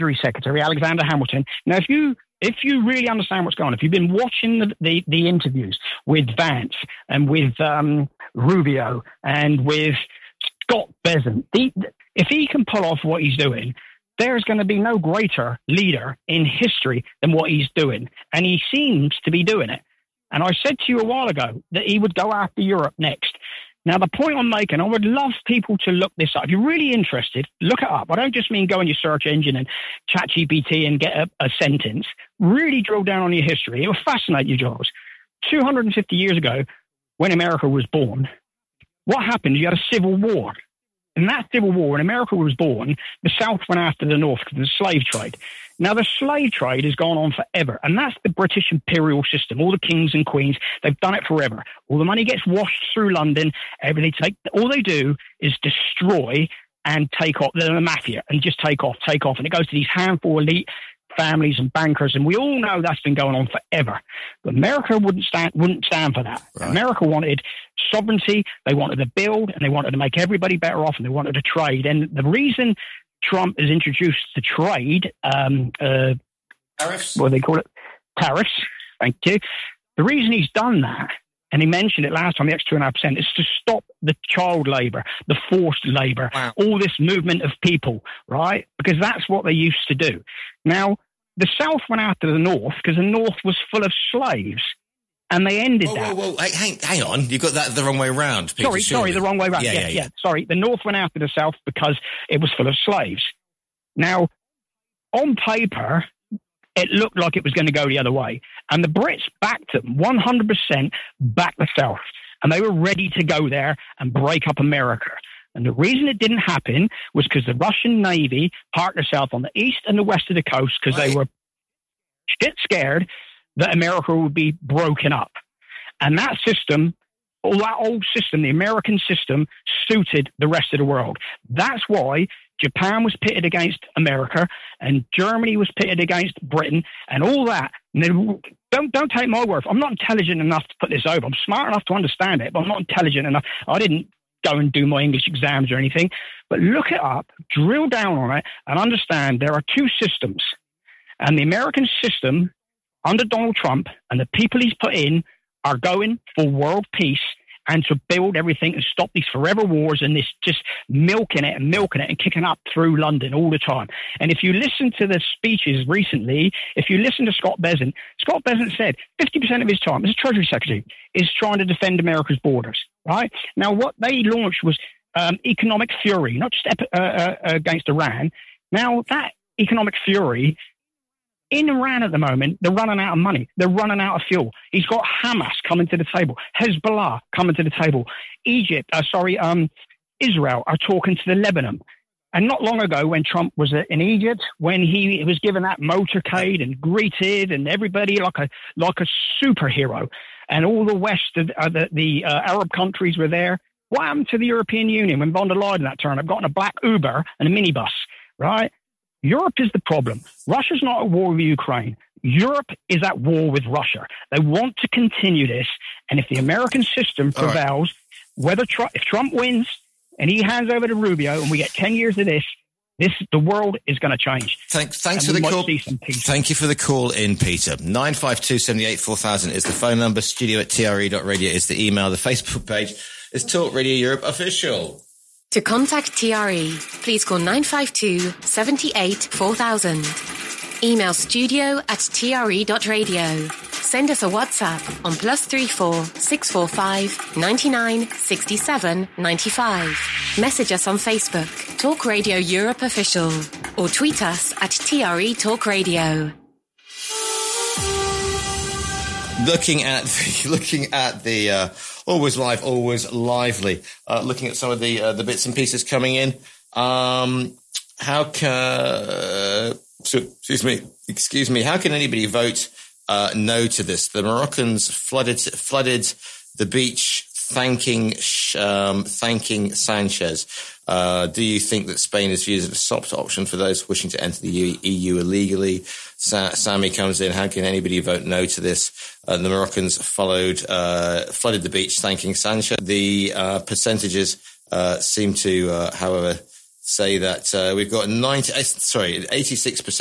Secretary, Alexander Hamilton. Now, if you really understand what's going on, if you've been watching the interviews with Vance and with Rubio and with Scott Bessent, if he can pull off what he's doing, there's going to be no greater leader in history than what he's doing. And he seems to be doing it. And I said to you a while ago that he would go after Europe next. Now, the point I'm making, I would love people to look this up. If you're really interested, look it up. I don't just mean go on your search engine and ChatGPT and get a sentence. Really drill down on your history. It will fascinate you, Giles. 250 years ago, when America was born, what happened? You had a civil war. In that civil war, when America was born, the South went after the North because of the slave trade. Now, the slave trade has gone on forever, and that's the British imperial system. All the kings and queens, they've done it forever. All the money gets washed through London. All they do is destroy and take off. They're the mafia, and just take off. And it goes to these handful of elite families and bankers, and we all know that's been going on forever. But America wouldn't stand for that. Right. America wanted sovereignty, they wanted to build, and they wanted to make everybody better off, and they wanted to trade. And the reason Trump has introduced the trade, tariffs? What do they call it? Tariffs, thank you. The reason he's done that, and he mentioned it last time, the extra 2.5%, is to stop the child labor, the forced labor, all this movement of people, right? Because that's what they used to do. Now, the South went after the North because the North was full of slaves, and they ended that. Whoa. Hang on. You got that the wrong way around, Peter. Sorry, the wrong way around. Yeah. Sorry, the North went after the South because it was full of slaves. Now, on paper, it looked like it was going to go the other way. And the Brits backed them, 100% backed the South. And they were ready to go there and break up America. And the reason it didn't happen was because the Russian Navy parked themselves on the east and the west of the coast because they were shit scared that America would be broken up. And that system, all that old system, the American system, suited the rest of the world. That's why Japan was pitted against America and Germany was pitted against Britain and all that. And don't take my word for it. I'm not intelligent enough to put this over. I'm smart enough to understand it, but I'm not intelligent enough. I didn't go and do my English exams or anything. But look it up, drill down on it, and understand there are two systems. And the American system under Donald Trump and the people he's put in are going for world peace and to build everything and stop these forever wars and this just milking it and kicking up through London all the time. And if you listen to the speeches recently, if you listen to Scott Bessent said 50% of his time as a Treasury Secretary is trying to defend America's borders, right? Now, what they launched was economic fury, not just against Iran. Now, that economic fury in Iran at the moment, they're running out of money. They're running out of fuel. He's got Hamas coming to the table. Hezbollah coming to the table. Israel are talking to the Lebanon. And not long ago when Trump was in Egypt, when he was given that motorcade and greeted and everybody like a superhero, and all the West, the Arab countries were there, what happened to the European Union when von der Leyen that turned up, got in a black Uber and a minibus, right? Europe is the problem. Russia's not at war with Ukraine. Europe is at war with Russia. They want to continue this. And if the American system prevails, if Trump wins and he hands over to Rubio and we get 10 years of this, the world is going to change. Thanks for the call. Thank you for the call in, Peter. 952-78-4000 is the phone number. studio@tre.radio is the email. The Facebook page is Talk Radio Europe Official. To contact TRE, please call 952-78-4000. Email studio@tre.radio. Send us a WhatsApp on +34 645 99 67 95. Message us on Facebook, Talk Radio Europe Official, or tweet us at TRE Talk Radio. Looking at the always live, always lively. Looking at some of the bits and pieces coming in. Excuse me. How can anybody vote no to this? The Moroccans flooded the beach, thanking Sanchez. Do you think that Spain is viewed as a soft option for those wishing to enter the EU illegally? Sammy comes in. How can anybody vote no to this? The Moroccans flooded the beach, thanking Sanchez. The percentages seem to, however, say that we've got 86%